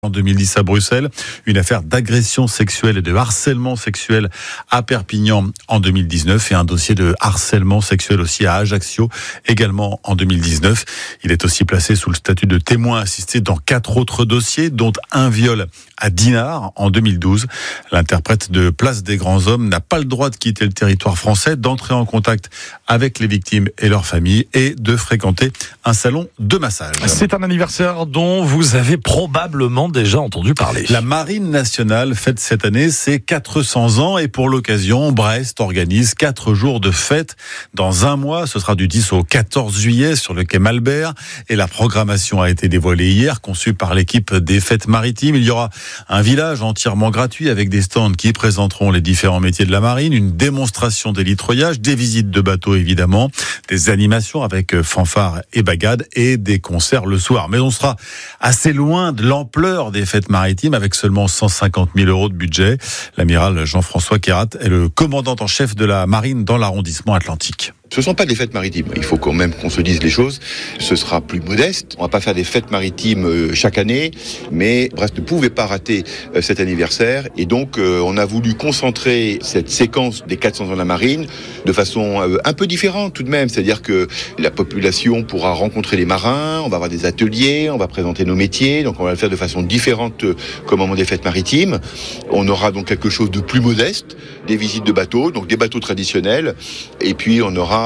En 2010 à Bruxelles, une affaire d'agression sexuelle et de harcèlement sexuel à Perpignan en 2019 et un dossier de harcèlement sexuel aussi à Ajaccio également en 2019. Il est aussi placé sous le statut de témoin assisté dans 4 autres dossiers, dont un viol à Dinard en 2012. L'interprète de Place des Grands Hommes n'a pas le droit de quitter le territoire français, d'entrer en contact avec les victimes et leurs familles et de fréquenter un salon de massage. C'est un anniversaire dont vous avez probablement déjà entendu parler. La Marine nationale fête cette année ses 400 ans et pour l'occasion, Brest organise 4 jours de fête. Dans un mois, ce sera du 10 au 14 juillet sur le quai Malbert et la programmation a été dévoilée hier, conçue par l'équipe des fêtes maritimes. Il y aura un village entièrement gratuit avec des stands qui présenteront les différents métiers de la marine, une démonstration d'hélitreuillage, des visites de bateaux évidemment, des animations avec fanfares et bagades et des concerts le soir. Mais on sera assez loin de l'ampleur des fêtes maritimes avec seulement 150 000 € de budget. L'amiral Jean-François Queyrat est le commandant en chef de la marine dans l'arrondissement Atlantique. Ce ne sont pas des fêtes maritimes. Il faut quand même qu'on se dise les choses. Ce sera plus modeste. On ne va pas faire des fêtes maritimes chaque année, mais Brest ne pouvait pas rater cet anniversaire. Et donc, on a voulu concentrer cette séquence des 400 ans de la marine de façon un peu différente tout de même. C'est-à-dire que la population pourra rencontrer les marins, on va avoir des ateliers, on va présenter nos métiers. Donc, on va le faire de façon différente qu'au moment des fêtes maritimes. On aura donc quelque chose de plus modeste, des visites de bateaux, donc des bateaux traditionnels. Et puis, on aura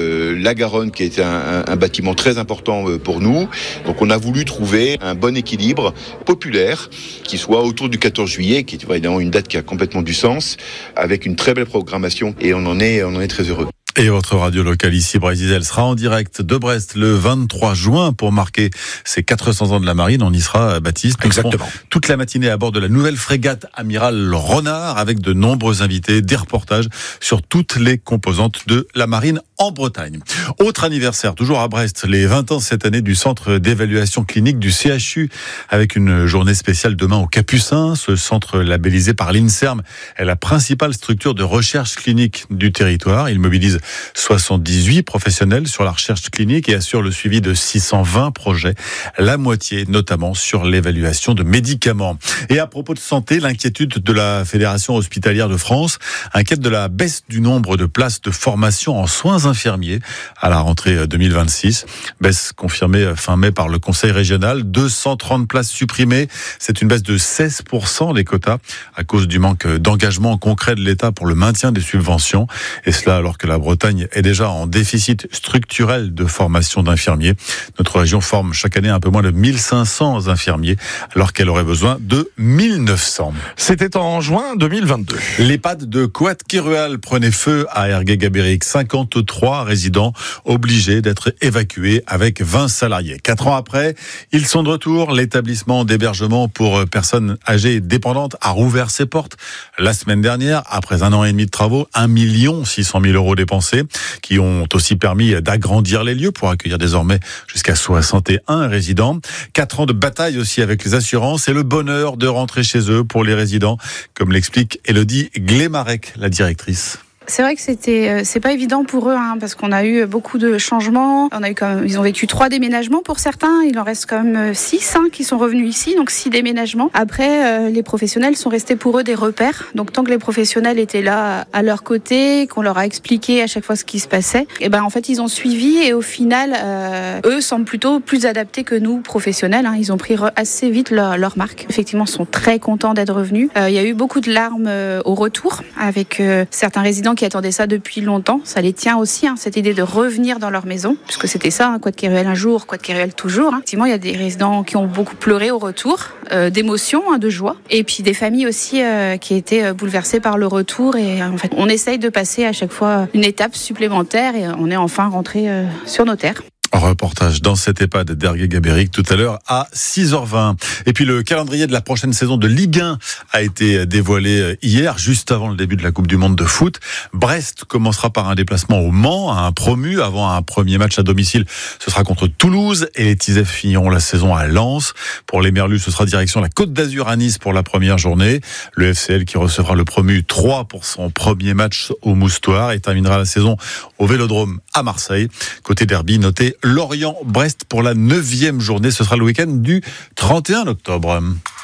la Garonne qui est un bâtiment très important pour nous. Donc on a voulu trouver un bon équilibre populaire qui soit autour du 14 juillet, qui est évidemment une date qui a complètement du sens, avec une très belle programmation et on en est très heureux. Et votre radio locale ici, Brésil, sera en direct de Brest le 23 juin pour marquer ces 400 ans de la marine. On y sera, Baptiste. Exactement. Toute la matinée à bord de la nouvelle frégate Amiral Renard avec de nombreux invités, des reportages sur toutes les composantes de la marine en Bretagne. Autre anniversaire, toujours à Brest, les 20 ans cette année du centre d'évaluation clinique du CHU avec une journée spéciale demain au Capucin. Ce centre labellisé par l'INSERM est la principale structure de recherche clinique du territoire. Il mobilise 78 professionnels sur la recherche clinique et assure le suivi de 620 projets, la moitié notamment sur l'évaluation de médicaments. Et à propos de santé, l'inquiétude de la Fédération hospitalière de France inquiète de la baisse du nombre de places de formation en soins infirmiers à la rentrée 2026. Baisse confirmée fin mai par le Conseil régional, 230 places supprimées. C'est une baisse de 16% des quotas à cause du manque d'engagement concret de l'État pour le maintien des subventions. Et cela alors que la Bretagne est déjà en déficit structurel de formation d'infirmiers. Notre région forme chaque année un peu moins de 1500 infirmiers alors qu'elle aurait besoin de 1900. C'était en juin 2022. L'EHPAD de Coat-Kerual prenait feu à Ergué-Gabéric. 53 résidents obligés d'être évacués avec 20 salariés. 4 ans après, ils sont de retour. L'établissement d'hébergement pour personnes âgées et dépendantes a rouvert ses portes la semaine dernière. Après 1 an et demi de travaux, 1 600 000 € dépensés qui ont aussi permis d'agrandir les lieux pour accueillir désormais jusqu'à 61 résidents. 4 ans de bataille aussi avec les assurances et le bonheur de rentrer chez eux pour les résidents, comme l'explique Élodie Glémarec, la directrice. C'est vrai que c'est pas évident pour eux, parce qu'on a eu beaucoup de changements. Ils ont vécu 3 déménagements pour certains. Il en reste quand même 6 qui sont revenus ici, donc 6 déménagements. Après, les professionnels sont restés pour eux des repères. Donc tant que les professionnels étaient là à leur côté, qu'on leur a expliqué à chaque fois ce qui se passait, et en fait ils ont suivi et au final, eux semblent plutôt plus adaptés que nous professionnels. Ils ont pris assez vite leur marque. Effectivement, ils sont très contents d'être revenus. Il y a eu beaucoup de larmes au retour avec certains résidents qui attendaient ça depuis longtemps. Ça les tient aussi, cette idée de revenir dans leur maison, puisque c'était ça, Coat-Kerual un jour, Coat-Kerual toujours. Effectivement, il y a des résidents qui ont beaucoup pleuré au retour, d'émotion, de joie, et puis des familles aussi qui étaient bouleversées par le retour. Et en fait, on essaye de passer à chaque fois une étape supplémentaire et on est enfin rentré sur nos terres. Reportage dans cette EHPAD d'Ergué-Gabéric tout à l'heure à 6h20. Et puis le calendrier de la prochaine saison de Ligue 1 a été dévoilé hier, juste avant le début de la Coupe du Monde de foot. Brest commencera par un déplacement au Mans, à un promu, avant un premier match à domicile. Ce sera contre Toulouse et les Tisefs finiront la saison à Lens. Pour les Merlus, ce sera direction la Côte d'Azur à Nice pour la première journée. Le FCL qui recevra le promu 3 pour son premier match au Moustoir et terminera la saison au Vélodrome à Marseille. Côté derby, notez Lorient-Brest pour la 9e journée. Ce sera le week-end du 31 octobre.